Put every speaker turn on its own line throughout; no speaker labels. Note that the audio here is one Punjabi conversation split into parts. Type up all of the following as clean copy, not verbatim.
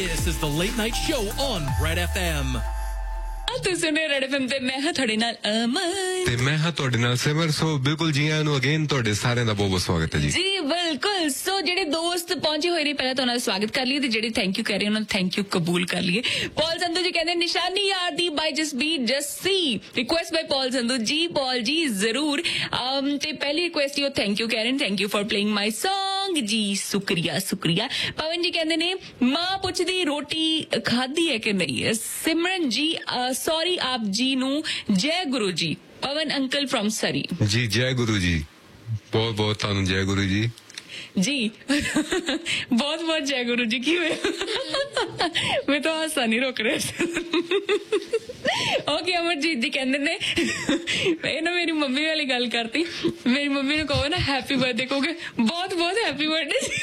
This is the late night show on Red FM.
ਤੁਸੀਂ ਨੇ ਰੈਡ ਐਫਐਮ ਤੇ ਮੈਂ ਹਾਂ ਤੁਹਾਡੇ ਨਾਲ ਅਮਨ
ਤੇ ਮੈਂ ਹਾਂ ਤੁਹਾਡੇ ਨਾਲ ਸਿਮਰ। ਸੋ ਬਿਲਕੁਲ ਜੀ ਆਇਆਂ ਨੂੰ ਅਗੇਨ ਤੁਹਾਡੇ ਸਾਰਿਆਂ ਦਾ ਬਹੁਤ ਬਹੁਤ ਸਵਾਗਤ ਹੈ
ਜੀ ਬਿਲਕੁਲ। ਸੋ ਜਿਹੜੇ ਦੋਸਤ ਪਹੁੰਚੇ ਹੋਏ ਨੇ ਪਹਿਲਾਂ ਤਾਂ ਉਹਨਾਂ ਦਾ ਸਵਾਗਤ ਕਰ ਲਈਏ ਤੇ ਜਿਹੜੇ ਥੈਂਕ ਯੂ ਕਹਿ ਰਹੇ ਉਹਨਾਂ ਨੂੰ ਥੈਂਕ ਯੂ ਕਬੂਲ ਕਰ ਲਈਏ। ਪੌਲ ਸੰਧੂ ਜੀ ਕਹਿੰਦੇ ਨਿਸ਼ਾਨੀ ਯਾਰ ਦੀ ਬਾਈ ਜਸਟ ਬੀ ਜਸਟ ਸੀ ਰਿਕੁਐਸਟ ਬਾਈ ਪੌਲ ਸੰਧੂ ਜੀ। ਪੌਲ ਜੀ ਜ਼ਰੂਰ ਤੇ ਪਹਿਲੀ ਰਿਕੁਐਸਟ ਹੀ ਉਹ ਥੈਂਕ ਯੂ ਕਹਿ ਰਹੇ ਨੇ thank you for playing my song ਜੀ। ਸ਼ੁਕਰੀਆ ਸ਼ੁਕਰੀਆ। ਪਵਨ ਜੀ ਕਹਿੰਦੇ ਨੇ ਮਾਂ ਪੁੱਛਦੀ ਰੋਟੀ ਖਾਧੀ ਹੈ ਕਿ ਨਹੀਂ। ਸਿਮਰਨ ਜੀ ਸੌਰੀ ਆਪ ਜੀ ਨੂੰ ਜੈ ਗੁਰੂ ਜੀ। ਪਵਨ ਅੰਕਲ ਫਰਮ ਸਰੀ
ਜੀ ਜੈ ਗੁਰੂ ਜੀ। ਬਹੁਤ ਬਹੁਤ ਤੁਹਾਨੂੰ ਜੈ ਗੁਰੂ ਜੀ
ਜੀ। ਬਹੁਤ ਬਹੁਤ ਜੈ ਗੁਰੂ ਜੀ। ਕੀ ਹੋਇਆ ਮੈਂ ਤਾਂ ਹਾਸਾ ਨਹੀਂ ਰੋਕ ਰਿਹਾ। ਓਕੇ ਅਮਰਜੀਤ ਜੀ ਕਹਿੰਦੇ ਨੇ ਇਹ ਨਾ ਮੇਰੀ ਮੰਮੀ ਵਾਲੀ ਗੱਲ ਕਰਤੀ। ਮੇਰੀ ਮੰਮੀ ਨੂੰ ਕਹੋ ਨਾ ਹੈਪੀ ਬਰਥਡੇ ਕਹੋਗੇ ਬਹੁਤ ਬਹੁਤ ਹੈਪੀ ਬਰਥਡੇ।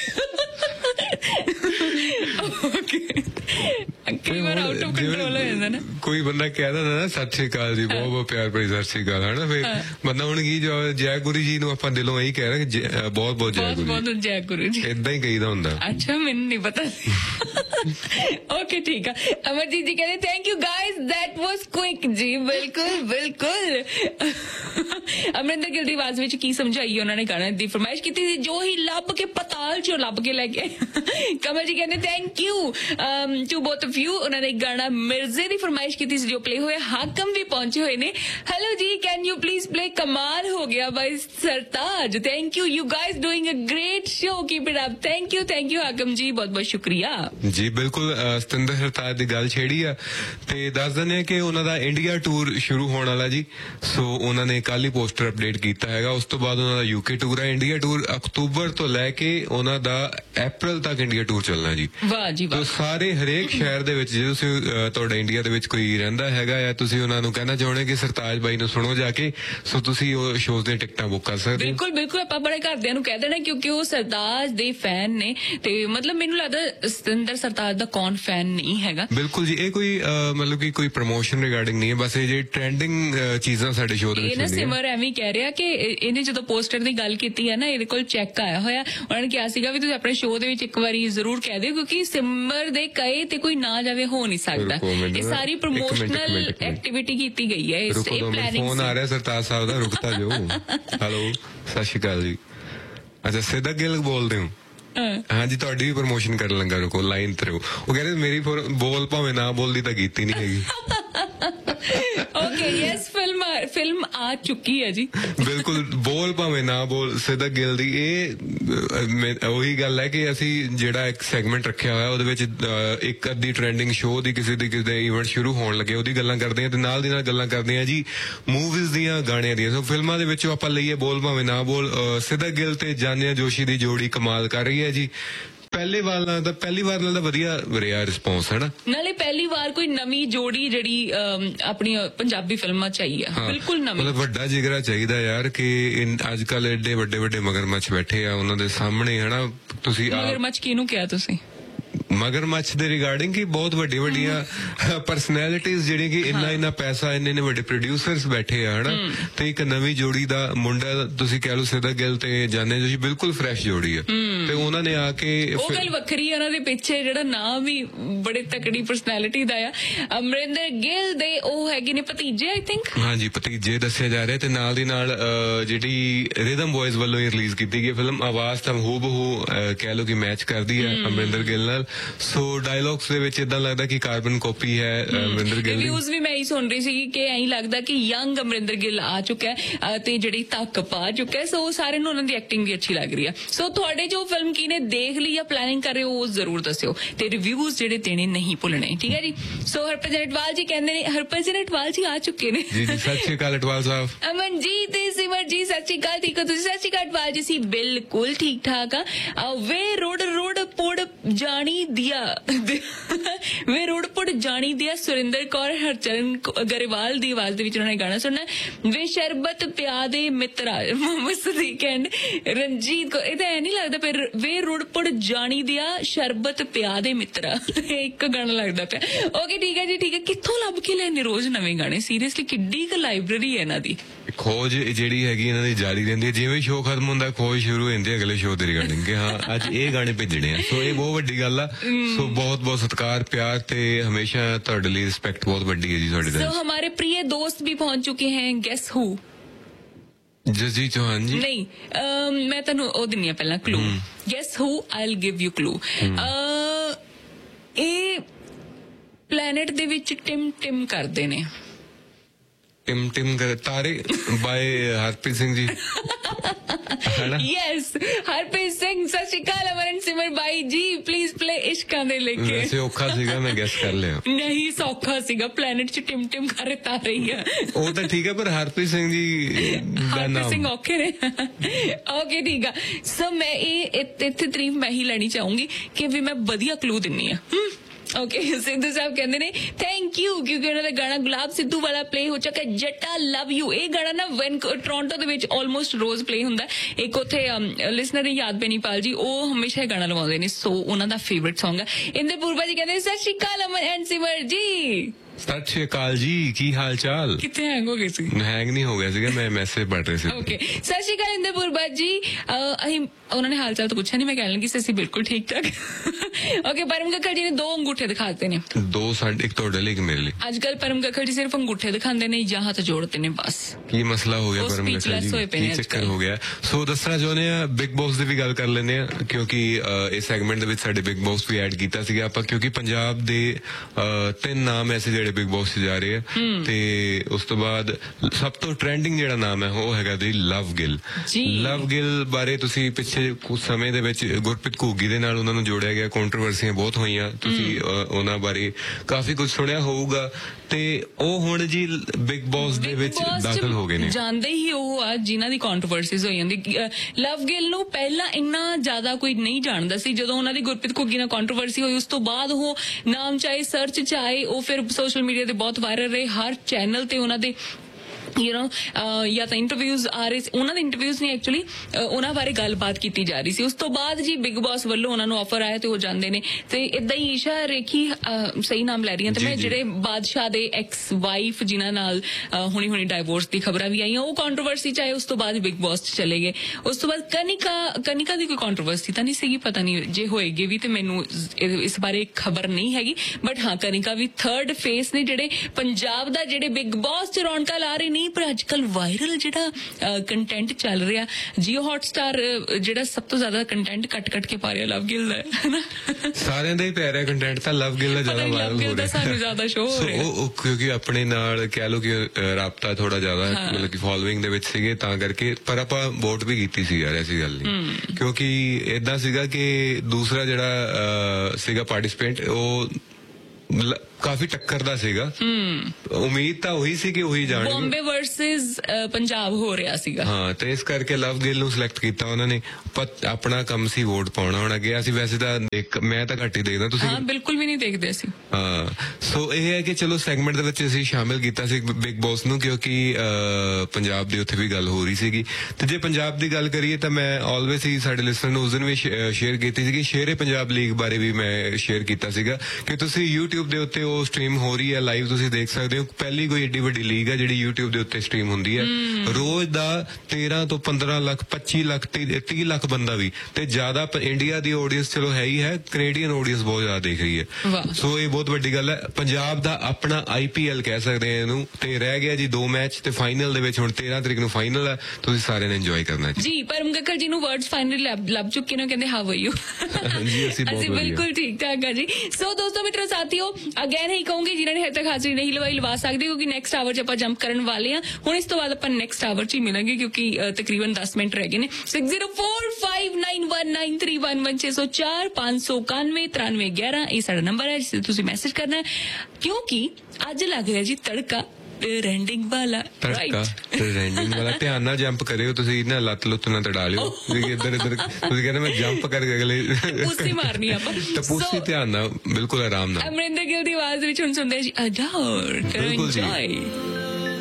ਓਕੇ ਕਈ ਵਾਰ ਆਊਟ ਆਫ ਕੰਟਰੋਲ ਹੋ ਜਾਂਦਾ ਨਾ।
ਕੋਈ ਬੰਦਾ ਕਹਿ ਦਿੰਦਾ ਨਾ ਸਤਿ ਸ਼੍ਰੀ ਅਕਾਲ ਜੀ ਬਹੁਤ ਬਹੁਤ ਪਿਆਰ ਭਰੀ ਸਤਿ ਸ਼੍ਰੀ ਅਕਾਲ ਹਨਾ। ਫਿਰ ਬੰਦਾ ਹੁਣ ਕੀ ਜੈ ਗੁਰੂ ਜੀ ਨੂੰ ਆਪਾਂ ਦਿਲੋਂ ਇਹੀ ਕਹਿ ਰਹੇ ਕਿ ਬਹੁਤ ਬਹੁਤ ਜੈ ਗੁਰੂ
ਬਹੁਤ ਜੈ ਗੁਰੂ ਜੀ
ਏਦਾਂ ਹੀ ਕਹੀਦਾ ਹੁੰਦਾ।
ਅੱਛਾ ਮੈਨੂੰ ਨਹੀਂ ਪਤਾ ਸੀ। ਓਕੇ ਠੀਕ ਆ। ਅਮਰਜੀਤ ਜੀ ਕਹਿੰਦੇ thank you guys that was quick ਜੀ। ਬਿਲਕੁਲ ਬਿਲਕੁਲ। ਅਮਰਿੰਦਰ ਗਿੱਲ ਦੀ ਆਵਾਜ਼ ਵਿੱਚ ਕੀ ਸਮਝਾਈ ਉਹਨਾਂ ਨੇ ਗਾਣੇ ਦੀ ਫਰਮਾਇਸ਼ ਕੀਤੀ ਸੀ ਜੋ ਹੀ ਲੱਭ ਕੇ ਪਤਾਲ ਚੋਂ ਲੱਭ ਕੇ ਲੈ ਕੇ। ਕਮਲ ਜੀ ਕਹਿੰਦੇ thank you to both of you. ਉਹਨਾਂ ਨੇ ਗਾਣਾ ਮਿਰਜ਼ੇ ਦੀ ਫਰਮਾਇਸ਼ ਕੀਤੀ ਸੀ ਜੋ ਪਲੇ ਹੋਇਆ। ਹਾਕਮ ਵੀ ਪਹੁੰਚੇ ਹੋਏ ਨੇ। ਹੈਲੋ ਜੀ ਕੈਨ ਯੂ ਪਲੀਜ਼ ਪਲੇ ਕਮਾਲ ਹੋ ਗਿਆ ਬਾਈ Sartaj. Thank you you guys doing a great show keep it up. Thank you ਹਾਕਮ ਜੀ ਬਹੁਤ ਬਹੁਤ ਸ਼ੁਕਰੀਆ
ਜੀ। ਬਿਲਕੁਲ ਸਤਿੰਦਰ ਸਰਤਾਜ ਦੀ ਗੱਲ ਛੇੜੀ ਆ ਤੇ ਦੱਸ ਦਿੰਦੇ ਕਿ ਉਹਨਾਂ ਦਾ ਇੰਡੀਆ ਟੂਰ ਸ਼ੁਰੂ ਹੋਣ ਵਾਲਾ ਜੀ। ਸੋ ਉਹਨਾਂ ਨੇ ਕੱਲ ਹੀ ਪੋਸਟਰ ਅਪਡੇਟ ਕੀਤਾ ਹੈਗਾ। ਉਸ ਤੋਂ ਬਾਅਦ ਉਹਨਾਂ ਦਾ ਯੂਕੇ ਟੂਰ ਹੈ। ਇੰਡੀਆ ਟੂਰ ਅਕਤੂਬਰ ਤੋਂ ਲੈ ਕੇ ਉਹਨਾਂ ਦਾ ਅਪ੍ਰੈਲ ਤੱਕ ਇੰਡੀਆ ਟੂਰ ਚੱਲਣਾ ਜੀ।
ਵਾਹ ਜੀ ਵਾਹ।
ਸਾਰੇ ਹਰੇਕ ਸ਼ਹਿਰ ਦੇ ਵਿੱਚ ਜੇ ਤੁਸੀਂ ਤੁਹਾਡਾ ਇੰਡੀਆ ਦੇ ਵਿੱਚ ਕੋਈ ਰਹਿੰਦਾ ਹੈਗਾ ਜਾਂ ਤੁਸੀਂ ਉਹਨਾਂ ਨੂੰ ਕਹਿਣਾ ਚਾਹੁੰਦੇ ਕਿ ਸਰਤਾਜ ਬਾਈ ਨੂੰ ਸੁਣੋ ਜਾ ਕੇ ਸੋ ਤੁਸੀਂ ਉਹ ਸ਼ੋਅ ਦੀਆਂ ਟਿਕਟਾਂ ਬੁੱਕ ਕਰ ਸਕਦੇ।
ਬਿਲਕੁਲ ਬਿਲਕੁਲ। ਆਪਾਂ ਬੜੇ ਘਰਦਿਆਂ ਨੂੰ ਕਹਿ ਦੇਣਾ ਕਿਉਂਕਿ ਉਹ ਸਰਤਾਜ ਦੇ ਫੈਨ ਨੇ ਤੇ ਮਤਲਬ ਮੈਨੂੰ ਲੱਗਦਾ ਸਤਿੰਦਰ ਸਰਤਾਜ ਦਾ ਕੌਣ ਫੈਨ ਨਹੀਂ ਹੈਗਾ।
ਬਿਲਕੁਲ ਜੀ। ਇਹ ਕੋਈ ਮਤਲਬ ਕਿ ਕੋਈ ਪ੍ਰਮੋਸ਼ਨ ਰਿਗਾਰਡਿੰਗ ਨਹੀਂ ਹੈ। ਬਸ ਇਹ ਜਿਹੜੀ ਟ੍ਰੈਂਡਿੰਗ ਚੀਜ਼ਾਂ ਸਾਡੇ ਸ਼ੋਅ ਦੇ ਵਿੱਚ
ਹੁੰਦੀਆਂ। ਸਿਮਰ ਐਵੇਂ ਕਹਿ ਰਿਹਾ ਕਿ ਇਹਨੇ ਜਦੋਂ ਪੋਸਟਰ ਦੀ ਗੱਲ ਕੀਤੀ ਹੈ ਨਾ ਇਹਦੇ ਕੋਲ ਚੈੱਕ ਆਇਆ ਹੋਇਆ। ਉਹਨਾਂ ਨੇ ਕਿਹਾ ਸੀਗਾ ਵੀ ਤੁਸੀਂ ਆਪਣੇ ਸ਼ੋਅ ਦੇ ਵਿੱਚ ਇੱਕ ਵਾਰੀ ਜ਼ਰੂਰ ਕਹਿ ਦਿਓ ਕਿਉਂਕਿ ਸਿਮਰ ਦੇ ਕਹੇ ਤੇ ਕੋਈ ਨਾ ਜਾਵੇ ਹੋ ਨਹੀਂ ਸਕਦਾ। ਇਹ ਸਾਰੀ ਪ੍ਰਮੋਸ਼ਨਲ ਐਕਟੀਵਿਟੀ ਕੀਤੀ ਗਈ ਹੈ। ਇਸ ਪਲੈਨਿੰਗ
ਫੋਨ ਆ ਰਿਹਾ ਸਰਤਾਜ ਸਾਹਿਬ ਦਾ ਰੁਕਤਾ ਜੋ। ਹੈਲੋ ਸਤਿ ਸ਼੍ਰੀ ਅਕਾਲ ਜੀ। ਅੱਛਾ ਸਿੱਧਾ ਗਿੱਲ ਬੋਲਦੇ ਹੋ। ਹਾਂਜੀ ਤੁਹਾਡੀ ਵੀ ਪ੍ਰਮੋਸ਼ਨ ਕਰਨ ਲੱਗਾ। ਰੁਕੋ ਲਾਈਨ ਤੇ ਰਹੋ। ਉਹ ਕਹਿੰਦੇ ਮੇਰੀ ਬੋਲ ਭਾਵੇਂ ਨਾ ਬੋਲਦੀ ਤਾਂ ਕੀਤੀ ਨਹੀਂ ਹੈਗੀ। ਓਕੇ ਯੈਸ ਫਿਲਮ ਆ ਚੁੱਕੀ ਹੈ ਜੀ। ਬਿਲਕੁਲ ਬੋਲ ਭਾਵੇਂ ਨਾ ਬੋਲ ਸਿੱਧਾ ਗਿੱਲ ਦੀ। ਇਹ ਉਹੀ ਗੱਲ ਹੈ ਕਿ ਅਸੀਂ ਜਿਹੜਾ ਇੱਕ ਸੈਗਮੈਂਟ ਰੱਖਿਆ ਹੋਇਆ ਉਹਦੇ ਵਿੱਚ ਇੱਕ ਅੱਧੀ ਟ੍ਰੈਂਡਿੰਗ ਸ਼ੋਅ ਦੀ ਕਿਸੇ ਇਵੈਂਟ ਸ਼ੁਰੂ ਹੋਣ ਲੱਗੇ ਉਹਦੀ ਗੱਲਾਂ ਕਰਦੇ ਹਾਂ ਤੇ ਨਾਲ ਦੀ ਨਾਲ ਗੱਲਾਂ ਕਰਦੇ ਹਾਂ ਜੀ ਮੂਵੀਜ਼ ਦੀਆਂ ਗਾਣਿਆਂ ਦੀਆਂ। ਸੋ ਫਿਲਮਾਂ ਦੇ ਵਿੱਚੋਂ ਆਪਾਂ ਲਈਏ ਬੋਲ ਭਾਵੇਂ ਨਾ ਬੋਲ। ਸਿੱਧਾ ਗਿੱਲ ਤੇ ਜਾਨਿਆ ਜੋਸ਼ੀ ਦੀ ਜੋੜੀ ਕਮਾਲ ਕਰ ਰਹੀ ਹੈ ਜੀ। ਪਹਿਲੀ ਵਾਰ ਨਾਲ ਤਾਂ ਵਧੀਆ ਰਿਹਾ ਰਿਸਪੌਂਸ ਹੈ ਨਾ। ਨਾਲੇ ਪਹਿਲੀ ਵਾਰ ਕੋਈ ਨਵੀਂ ਜੋੜੀ ਜਿਹੜੀ ਆਪਣੀ ਪੰਜਾਬੀ ਫਿਲਮਾਂ ਚ ਆਈ ਆ। ਬਿਲਕੁਲ ਨਵੀਂ ਮਤਲਬ ਵੱਡਾ ਜਿਗਰਾ ਚਾਹੀਦਾ ਯਾਰ ਕਿ ਅੱਜ ਕੱਲ ਏਡੇ ਵੱਡੇ ਵੱਡੇ ਮਗਰਮੱਛ ਬੈਠੇ ਆ ਉਹਨਾਂ ਦੇ ਸਾਹਮਣੇ ਹਨਾ। ਤੁਸੀਂ ਮਗਰਮੱਛ ਕਿਹਨੂੰ ਕਿਹਾ ਤੁਸੀਂ? ਮਗਰਮੱਛ ਦੇ ਰਿਗਾਰਡਿੰਗ ਕਿ ਬਹੁਤ ਵੱਡੀ ਵੱਡੀਆਂ ਪਰਸਨੈਲਿਟੀਜ਼ ਜਿਹੜੀਆਂ ਕਿ ਇੰਨਾ ਪੈਸਾ ਇੰਨੇ ਵੱਡੇ ਪ੍ਰੋਡਿਊਸਰਸ ਬੈਠੇ ਆ ਹਨਾ। ਤੇ ਇੱਕ ਨਵੀਂ ਜੋੜੀ ਦਾ ਮੁੰਡਾ ਤੁਸੀਂ ਕਹਿ ਲਓ ਸਿੱਧਾ ਗਿੱਲ ਤੇ ਜਾਨੇ ਜੋਸ਼ੀ ਬਿਲਕੁਲ ਫਰੈਸ਼ ਜੋੜੀ ਆ ਤੇ ਉਹਨਾਂ ਨੇ ਆ ਕੇ ਉਹ ਗੱਲ ਵੱਖਰੀ। ਉਹਨਾਂ ਦੇ ਪਿੱਛੇ ਜਿਹੜਾ ਨਾਮ ਵੀ ਬੜੇ ਤਕੜੀ ਪਰਸਨੈਲਿਟੀ ਦਾ ਆ। ਅਮਰਿੰਦਰ ਗਿੱਲ ਦੇ ਉਹ ਹੈਗੇ ਨੇ ਭਤੀਜੇ ਆਈ ਥਿੰਕ। ਹਾਂਜੀ ਭਤੀਜੇ ਦੱਸਿਆ ਜਾ ਰਿਹਾ ਤੇ ਨਾਲ ਦੀ ਨਾਲ ਜਿਹੜੀ ਰਿਦਮ ਬॉयਜ਼ ਵੱਲੋਂ ਹੀ ਰਿਲੀਜ਼ ਕੀਤੀ ਗਈ ਫਿਲਮ ਆਵਾਜ਼ ਤਾਂ ਹੂਬਹੂ ਕਹਿ ਲਓ ਕਿ ਮੈਚ ਕਰਦੀ ਆ ਅਮਰਿੰਦਰ ਗਿੱਲ ਨਾਲ। ਸੋ ਡਾਇਲੌਗਸ ਦੇ ਵਿੱਚ ਇਦਾਂ ਲੱਗਦਾ ਕਿ ਕਾਰਬਨ ਕਾਪੀ ਹੈ ਅਮਰਿੰਦਰ ਗਿੱਲ ਦੀ। ਰਿਵਿਊਜ਼ ਵੀ ਮੈਂ ਹੀ ਸੁਣ ਰਹੀ ਸੀ ਕਿ ਐਂ ਲੱਗਦਾ ਕਿ ਯੰਗ ਅਮਰਿੰਦਰ ਗਿੱਲ ਆ ਚੁੱਕਾ ਹੈ ਤੇ ਜਿਹੜੀ ਤੱਕ ਪਾ ਚੁੱਕਾ ਹੈ। ਸੋ ਸਾਰਿਆਂ ਨੂੰ ਉਹਨਾਂ ਦੀ ਐਕਟਿੰਗ ਵੀ ਅੱਛੀ ਲੱਗ ਰਹੀ ਹੈ। ਸੋ ਤੁਹਾਡੇ ਜੋ ਫਿਲਮ ਕੀ ਨੇ ਦੇਖ ਲਈ ਜਾਂ ਪਲੈਨਿੰਗ ਕਰ ਰਹੇ ਹੋ ਉਹ ਜ਼ਰੂਰ ਦੱਸਿਓ ਤੇ ਰਿਵਿਊਜ਼ ਜਿਹੜੇ ਦੇਣੇ ਨਹੀਂ ਭੁੱਲਣੇ ਠੀਕ ਹੈ ਜੀ। ਸੋ ਹਰਪ੍ਰੀਤ ਅਟਵਾਲ ਜੀ ਕਹਿੰਦੇ ਨੇ ਹਰਪ੍ਰੀਤ ਅਟਵਾਲ ਜੀ ਆ ਚੁੱਕੇ ਨੇ। ਜੀ ਸਤਿ ਸ਼੍ਰੀ ਅਕਾਲ ਅਟਵਾਲ ਸਾਹਿਬ। ਅਮਨ ਜੀ ਤੇ ਸਿਮਰ ਜੀ ਸਤਿ ਸ਼੍ਰੀ ਅਕਾਲ। ਠੀਕ ਹੋ ਤੁਸੀਂ? ਸਤਿ ਸ਼੍ਰੀ ਅਕਾਲ ਅਟਵਾਲ ਜੀ। ਸੀ ਬਿਲਕੁਲ ਠੀਕ ਠਾਕ ਆ। ਵੇ ਰੋਡ ਪੁੜ ਜਾਣੀ ਦਿਆ ਵੇ ਰੋਡ ਪੁੜ ਜਾਣੀ
ਜਾਣੀ ਦਿਆ ਸੁਰਿੰਦਰ ਕੌਰ ਹਰਚਰਨ ਗਰੇਵਾਲ ਦੀ ਆਵਾਜ਼ ਦੇ ਵਿੱਚ ਉਹਨਾਂ ਨੇ ਗਾਣਾ ਸੁਣਨਾ। ਵੇ ਸ਼ਰਬਤ ਪਿਆ ਦੇ ਮਿੱਤਰਾ ਮੁਹੰਮਦ ਸਦੀਕ ਐਂਡ ਰਣਜੀਤ ਕੌਰ। ਇਹ ਤਾਂ ਐ ਨਹੀਂ ਲੱਗਦਾ ਪਰ ਵੇ ਰੁੜਪੁੜ ਜਾਣੀ ਦਿਆ ਸ਼ਰਬਤ ਪਿਆ ਦੇ ਮਿੱਤਰਾ, ਇੱਕ ਗਾਣਾ ਲੱਗਦਾ ਪਿਆ। ਓਕੇ ਠੀਕ ਹੈ ਜੀ ਠੀਕ ਹੈ। ਕਿੱਥੋਂ ਲੱਭ ਕੇ ਲੈਣੇ ਰੋਜ਼ ਨਵੇਂ ਗਾਣੇ? ਸੀਰੀਅਸਲੀ ਕਿੱਡੀ ਕੁ ਲਾਇਬ੍ਰੇਰੀ ਹੈ ਇਹਨਾਂ ਦੀ।
ਖੋਜ ਜਿਹੜੀ ਹੈਗੀ ਇਹਨਾਂ ਦੀ ਜਾਰੀ ਰਹਿੰਦੀ ਹੈ, ਜਿਵੇਂ ਸ਼ੋਅ ਖਤਮ ਹੁੰਦਾ ਖੋਜ ਸ਼ੁਰੂ ਹੋ ਜਾਂਦੀ ਹੈ ਅਗਲੇ ਸ਼ੋਅ ਦੇ ਰਿਗਾਰਡਿੰਗ ਕਿ ਹਾਂ ਅੱਜ ਇਹ ਗਾਣੇ ਭੇਜਣੇ ਆ। ਸੋ ਇਹ ਬਹੁਤ ਵੱਡੀ ਗੱਲ ਆ। ਸੋ ਬਹੁਤ ਬਹੁਤ ਸਤਿਕਾਰ ਪਿਆਰ ਤੇ ਹਮੇਸ਼ਾ ਤੁਹਾਡੇ ਲਈ ਰਿਸਪੈਕਟ ਬਹੁਤ ਵੱਡੀ ਹੈ ਜੀ ਤੁਹਾਡੇ ਦਿਲ।
ਸੋ ਹਮਾਰੇ प्रिय दोस्त भी पहुंच चुके हैं। Guess who?
जसजीत चौहान जी।
नहीं मैं तेन ओ दिनी पहला clue. Guess who? I will give you clue. A planet they which Tim Tim करदे ने।
टिम टिम कर तारे बाय हरप्रीत सिंह जी।
यस हरप्रीत सिंह। सत श्री अकाल अमरन सिमर भाई जी, प्लीज प्ले इश्कां दे लेके।
वैसे औखा सीगा मैं गैस कर लिया।
नहीं सौखा सीगा, प्लैनेट च टिम टिम कर तारे ही है।
वो तो ठीक है पर हरप्रीत सिंह जी
हरप्रीत सिंह औखे ने। ओके ठीक है। सो मैं इत्थे तारीफ मैं ही लेनी चाहूंगी कि भी मैं वधिया क्लू दिन्नी है। ओके सिद्धू साहब कहते ने थैंक यू क्योंकि उन्होंने गाना गुलाब सिद्धू वाला प्ले हो चुका है जट्टा लव यू। ये गाना ना टोरंटो ਦੇ ਵਿੱਚ ਆਲਮੋਸਟ ਰੋਜ਼ ਪਲੇ ਹੁੰਦਾ। ਇੱਕ ਉੱਥੇ ਲਿਸਨਰ ਨੇ ਯਾਦ ਬੇਨੀਪਾਲ ਜੀ, ਉਹ ਹਮੇਸ਼ਾ ਇਹ ਗਾਣਾ ਲਵਾਉਂਦੇ ਨੇ। ਸੋ ਉਹਨਾਂ ਦਾ ਫੇਵਰਿਟ Song ਹੈ। ਇੰਦਰ ਪੂਰਬਾ ਜੀ ਕਹਿੰਦੇ ਸਤਿ ਸ਼੍ਰੀ ਅਕਾਲ ਅਮਨ ਐਂਡ ਸਿਮਰ ਜੀ।
ਸਤਿ ਸ਼੍ਰੀ ਅਕਾਲ ਜੀ, ਕੀ ਹਾਲ ਚਾਲ?
ਕਿੱਥੇ ਹੈਂਗ ਹੋ ਗਏ ਸੀ?
ਹੈਂਗ ਨਹੀਂ ਹੋ ਗਿਆ ਸੀਗਾ, ਮੈਂ ਮੈਸੇਜ ਪੜ੍ਹ ਰਹੀ ਸੀ।
ਓਕੇ ਸਤਿ ਸ਼੍ਰੀ ਅਕਾਲ ਇੰਦਰ ਪੂਰਬਾ ਜੀ। ਅਸੀਂ ਉਹਨਾਂ ਨੇ ਹਾਲ ਚਾਲ ਤਾਂ ਪੁੱਛਿਆ ਨਹੀਂ, ਮੈਂ ਕਹਿਣ ਲੱਗੀ ਸੀ ਅਸੀਂ ਬਿਲਕੁਲ ਠੀਕ ਠਾਕ। ਓਕੇ ਪਰਮ ਕੱਕੜ ਜੀ ਨੇ 2 ਅੰਗੂਠੇ ਦਿਖਾਤੇ ਨੇ।
2 ਸਾਡੇ ਇੱਕ ਤੁਹਾਡੇ ਲਈ ਇੱਕ ਮੇਰੇ ਲਈ।
ਅੱਜ ਕੱਲ ਪਰਮ ਕੱਕੜ ਜੀ ਸਿਰਫ ਅੰਗੂਠੇ ਦਿਖਾਉਂਦੇ ਨੇ ਜਾਂ ਹੱਥ ਜੋੜਦੇ ਨੇ ਬਸ।
ਕੀ ਮਸਲਾ ਹੋ ਗਿਆ ਪਰਮ ਕੱਕੜ ਜੀ? ਕੀ ਚੱਕਰ ਹੋ ਗਿਆ? ਸੋ ਦੱਸਣਾ ਚਾਹੁੰਦੇ ਆ ਬਿਗ ਬੌਸ ਦੀ ਵੀ ਗੱਲ ਕਰ ਲੈਂਦੇ ਆ ਕਿਉਂਕਿ ਇਸ ਸੈਗਮੈਂਟ ਦੇ ਵਿੱਚ ਸਾਡੇ ਬਿਗ ਬੌਸ ਵੀ ਐਡ ਕੀਤਾ ਸੀਗਾ ਆਪਾਂ ਕਿਉਂਕਿ ਪੰਜਾਬ ਦੇ 3 ਨਾਮ ਐਸੇ ਜਿਹੜੇ ਬਿਗ ਬੌਸ 'ਚ ਜਾ ਰਹੇ ਆ ਤੇ ਉਸ ਤੋਂ ਬਾਅਦ ਸਭ ਤੋਂ ਟ੍ਰੈਂਡਿੰਗ ਜਿਹੜਾ ਨਾਮ ਹੈ ਉਹ ਹੈਗਾ ਜੀ ਲਵ ਗਿੱਲ। ਲਵ ਗਿੱਲ ਬਾਰੇ ਤੁਸੀਂ ਪਿੱਛੇ ਕੁਝ ਸਮੇਂ ਦੇ ਵਿੱਚ ਗੁਰਪ੍ਰੀਤ ਘੁੱਗੀ ਦੇ ਨਾਲ ਉਹਨਾਂ ਨੂੰ ਜੋੜਿਆ ਗਿਆ, ਕੰਟਰੋਵਰਸੀਆਂ ਬਹੁਤ ਹੋਈਆਂ, ਤੁਸੀਂ ਉਹਨਾਂ ਬਾਰੇ ਕਾਫੀ ਕੁਝ ਸੁਣਿਆ ਹੋਊਗਾ ਤੇ ਉਹ ਹੁਣ ਜੀ ਬਿਗ ਬੌਸ ਦੇ ਵਿੱਚ ਦਾਖਲ ਹੋ ਗਏ ਨੇ। ਜਾਂਦੇ
ਹੀ ਉਹ ਆ ਜਿਨ੍ਹਾਂ ਦੀ ਕੰਟਰੋਵਰਸੀਜ਼ ਹੋਈ ਜਾਂਦੀ। ਲਵ ਗਿੱਲ ਨੂੰ ਪਹਿਲਾਂ ਇੰਨਾ ਜ਼ਿਆਦਾ ਕੋਈ ਨਹੀਂ ਜਾਣਦਾ ਸੀ, ਜਦੋਂ ਉਹਨਾਂ ਦੀ ਗੁਰਪ੍ਰੀਤ ਘੁੱਗੀ ਨਾਲ ਕੰਟਰੋਵਰਸੀ ਹੋਈ ਉਸ ਤੋਂ ਬਾਅਦ ਉਹ ਨਾਮ ਚਾਹੇ ਸਰਚ ਚਾਹੇ ਉਹ ਫਿਰ ਸੋਸ਼ਲ ਮੀਡੀਆ ਤੇ ਬਹੁਤ ਵਾਇਰਲ ਰਹੇ। ਹਰ ਚੈਨਲ ਤੇ ਉਹਨਾਂ ਦੇ ਜਾਂ ਤਾਂ ਇੰਟਰਵਿਊਜ਼ ਆ ਰਹੇ ਸੀ, ਉਹਨਾਂ ਦੇ ਇੰਟਰਵਿਊਜ਼ ਨਹੀਂ ਐਕਚੁਅਲੀ ਉਹਨਾਂ ਬਾਰੇ ਗੱਲਬਾਤ ਕੀਤੀ ਜਾ ਰਹੀ ਸੀ। ਉਸ ਤੋਂ ਬਾਅਦ ਜੀ ਬਿਗ ਬੌਸ ਵੱਲੋਂ ਉਹਨਾਂ ਨੂੰ ਆਫਰ ਆਇਆ ਤੇ ਉਹ ਜਾਂਦੇ ਨੇ। ਤੇ ਇਦਾਂ ਹੀ ਈਸ਼ਾ ਰੇਖੀ ਸਹੀ ਨਾਮ ਲੈ ਰਹੀ ਹਾਂ ਤੇ ਮੈਂ, ਜਿਹੜੇ ਬਾਦਸ਼ਾਹ ਦੇ ਐਕਸ ਵਾਈਫ ਜਿਨ੍ਹਾਂ ਨਾਲ ਹੁਣੀ ਡਾਈਵੋਰਸ ਦੀ ਖਬਰਾਂ ਵੀ ਆਈਆਂ, ਉਹ ਕੰਟਰੋਵਰਸੀ ਚਾਹੇ ਉਸ ਤੋਂ ਬਾਅਦ ਬਿਗ ਬੌਸ 'ਚ ਚਲੇ ਗਏ। ਉਸ ਤੋਂ ਬਾਅਦ ਕਨਿਕਾ ਦੀ ਕੋਈ ਕੰਟਰੋਵਰਸੀ ਤਾਂ ਨਹੀਂ ਸੀਗੀ, ਪਤਾ ਨਹੀਂ ਜੇ ਹੋਏਗੀ ਵੀ ਤੇ ਮੈਨੂੰ ਇਸ ਬਾਰੇ ਖਬਰ ਨਹੀਂ ਹੈਗੀ। ਬਟ ਹਾਂ ਕਨਿਕਾ ਵੀ 3rd ਫੇਸ ਨੇ ਜਿਹੜੇ ਪੰਜਾਬ ਦਾ, ਜਿਹੜੇ ਬਿਗ ਬੌਸ 'ਚ ਰੌਣਕਾਂ ਲਾ ਰਹੇ ਨਹੀਂ ਪਰ ਅੱਜ ਕੱਲ ਵਾਇਰਲ ਜਿਹੜਾ ਕੰਟੈਂਟ ਚੱਲ ਰਿਹਾ। ਜੀਓ ਹੌਟਸਟਾਰ ਜਿਹੜਾ ਸਭ ਤੋਂ ਜ਼ਿਆਦਾ ਕੰਟੈਂਟ ਕੱਟ ਕੇ ਪਾ ਰਿਹਾ ਲਵ ਗਿੱਲ ਦਾ,
ਸਾਰਿਆਂ ਦਾ ਹੀ ਪੈ ਰਿਹਾ ਕੰਟੈਂਟ ਤਾਂ ਲਵ ਗਿੱਲ ਦਾ ਜ਼ਿਆਦਾ ਵਾਇਰਲ ਹੋ ਰਿਹਾ।
ਸਾਨੂੰ ਜ਼ਿਆਦਾ ਸ਼ੋਅ ਹੋ ਰਿਹਾ
ਉਹ ਕਿਉਂਕਿ ਆਪਣੇ ਨਾਲ ਕਹਿ ਲਓ ਕਿ ਰਾਬਤਾ ਥੋੜਾ ਜ਼ਿਆਦਾ ਮਤਲਬ ਕਿ ਫੋਲੋਇੰਗ ਦੇ ਵਿੱਚ ਸੀਗੇ ਤਾਂ ਕਰਕੇ। ਪਰ ਆਪਾਂ ਵੋਟ ਵੀ ਕੀਤੀ ਸੀ ਯਾਰ, ਐਸੀ ਗੱਲ ਨਹੀਂ ਕਿਉਂਕਿ ਏਦਾਂ ਸੀਗਾ ਕਿ ਦੂਸਰਾ ਜਿਹੜਾ ਸੀਗਾ ਪਾਰਟਿਸਪੈਂਟ ਉਹ ਕਾਫੀ ਟੱਕਰ ਦਾ ਸੀਗਾ। ਉਮੀਦ ਤਾਂ ਉਹੀ ਸੀ ਕਿ ਉਹੀ ਜਾਣਗੇ। ਬੰਬੇ ਵਰਸਸ
ਪੰਜਾਬ ਹੋ ਰਿਹਾ ਸੀਗਾ।
ਹਾਂ ਤੇ ਇਸ ਕਰਕੇ ਲਵ ਗਿੱਲ ਨੂੰ ਸਿਲੈਕਟ ਕੀਤਾ ਉਹਨਾਂ ਨੇ। ਆਪਣਾ ਕੰਮ ਸੀ ਵੋਟ ਪਾਉਣਾ। ਹੁਣ ਅੱਗੇ ਅਸੀਂ ਵੈਸੇ ਤਾਂ ਮੈਂ ਤਾਂ ਘੱਟ ਹੀ ਦੇਖਦਾ, ਤੁਸੀਂ?
ਹਾਂ ਬਿਲਕੁਲ ਵੀ ਨਹੀਂ ਦੇਖਦੇ ਅਸੀਂ।
ਹਾਂ ਸੋ ਇਹ ਹੈ ਕਿ ਚਲੋ ਸੈਗਮੈਂਟ ਦੇ ਵਿੱਚ ਅਸੀਂ ਸ਼ਾਮਿਲ ਕੀਤਾ ਸੀ ਬਿਗ ਬੌਸ ਨੂੰ ਕਿਉਂਕਿ ਪੰਜਾਬ ਦੀ ਉੱਥੇ ਵੀ ਗੱਲ ਹੋ ਰਹੀ ਸੀਗੀ। ਤੇ ਜੇ ਪੰਜਾਬ ਦੀ ਗੱਲ ਕਰੀਏ ਤਾਂ ਮੈਂ ਆਲਵੇਸ ਹੀ ਸਾਡੇ ਲਿਸਨਰ ਨੂੰ ਉਸ ਦਿਨ ਵੀ ਸ਼ੇਅਰ ਕੀਤੀ ਸੀਗੀ। ਸ਼ੇਰੇ ਪੰਜਾਬ ਲੀਗ ਬਾਰੇ ਵੀ ਮੈਂ ਸ਼ੇਅਰ ਕੀਤਾ ਸੀਗਾ ਕਿ ਤੁਸੀਂ YouTube ਦੇ ਉੱਤੇ ਉਹ ਸਟ੍ਰੀਮ ਹੋ ਰਹੀ ਹੈ ਲਾਈਵ, ਤੁਸੀਂ ਦੇਖ ਸਕਦੇ ਹੋ। ਪਹਿਲੀ ਕੋਈ ਏਡੀ ਵੱਡੀ ਲੀਗ ਹੈ ਜਿਹੜੀ YouTube ਦੇ ਉੱਤੇ ਸਟ੍ਰੀਮ ਹੁੰਦੀ ਹੈ। ਰੋਜ਼ ਦਾ 13 ਤੋਂ 15 ਲੱਖ 25 ਲੱਖ 30 ਲੱਖ ਬੰਦਾ ਵੀ ਤੇ ਜ਼ਿਆਦਾ ਇੰਡੀਆ ਦੀ ਆਡੀਅנס ਚਲੋ ਹੈ ਹੀ ਹੈ, ਕੈਨੇਡੀਅਨ ਆਡੀਅנס ਬਹੁਤ ਜ਼ਿਆਦਾ ਦੇਖ ਰਹੀ ਹੈ। ਸੋ ਇਹ ਬਹੁਤ ਵੱਡੀ ਗੱਲ ਹੈ। ਪੰਜਾਬ ਦਾ ਆਪਣਾ IPL ਕਹਿ ਸਕਦੇ ਆ ਇਹਨੂੰ। ਤੇ ਰਹਿ ਗਿਆ ਜੀ 2 ਮੈਚ ਤੇ ਫਾਈਨਲ ਦੇ ਵਿੱਚ ਹੁਣ 13 ਤਰੀਕ ਨੂੰ ਫਾਈਨਲ ਹੈ, ਤੁਸੀਂ ਸਾਰਿਆਂ ਨੇ ਇੰਜੋਏ ਕਰਨਾ
ਜੀ। ਪਰਮ ਕੱਕੜ ਜੀ ਨੂੰ ਵਰਡਸ ਫਾਈਨਲੀ ਲੱਭ ਚੁੱਕੇ ਨੇ, ਕਹਿੰਦੇ ਹਾਊ ਆਰ ਯੂ?
ਜੀ ਅਸੀਂ
ਬਿਲਕੁਲ ਠੀਕ ਠਾਕ ਆ ਜੀ। ਸੋ ਦੋਸਤੋ ਮਿੱਤਰੋ ਸਾਥੀਓ ਅਗੇਨ ਹੀ ਕਹੂੰਗੀ ਜਿਨ੍ਹਾਂ ਨੇ ਹਜੇ ਤੱਕ ਹਾਜ਼ਰੀ ਨਹੀਂ ਲਵਾ ਸਕਦੇ ਕਿਉਂਕਿ ਨੈਕਸਟ ਆਵਰ 'ਚ ਆਪਾਂ ਜੰਪ ਕਰਨ ਵਾਲੇ ਹਾਂ। ਹੁਣ ਇਸ ਤੋਂ ਬਾਅਦ ਆਪਾਂ ਨੈਕਸਟ ਆਵਰ 'ਚ ਹੀ ਮਿਲਾਂਗੇ ਕਿਉਂਕਿ ਤਕਰੀਬਨ 10 ਮਿੰਟ ਰਹਿ ਗਏ ਨੇ। 6045919311 604 591 9311 ਇਹ ਸਾਡਾ ਨੰਬਰ ਹੈ ਜਿਸ ਤੇ ਤੁਸੀਂ ਮੈਸੇਜ ਕਰਨਾ ਹੈ ਕਿਉਂਕਿ ਅੱਜ ਲੱਗ ਰਿਹਾ ਜੀ ਤੜਕਾ ਰੈਂਡਿੰਗ ਵਾਲਾ
ਤੜਕਾ ਰੈਂਡਿੰਗ ਵਾਲਾ ਧਿਆਨ ਨਾਲ ਜੰਪ ਕਰਿਓ ਤੁਸੀਂ ਨਾ ਲੱਤ ਲੁੱਤ ਨਾ ਤੜਾ ਲਿਓ ਤੁਸੀਂ ਇੱਧਰ ਤੁਸੀਂ ਕਹਿੰਦੇ ਮੈਂ ਜੰਪ ਕਰਕੇ ਅਗਲੇ
ਪੁੱਸੀ ਮਾਰਨੀ ਆਪਾਂ
ਤਾਂ ਪੁੱਸੀ ਧਿਆਨ ਨਾਲ ਬਿਲਕੁਲ ਆਰਾਮ ਨਾਲ
ਅਮਰਿੰਦਰ ਗਿੱਲ ਦੀ ਆਵਾਜ਼ ਵਿੱਚ ਹੁਣ ਸੁਣਦੇ ਜੀ ਅਡੋਰ ਕਰੋ ਇੰਜੋਏ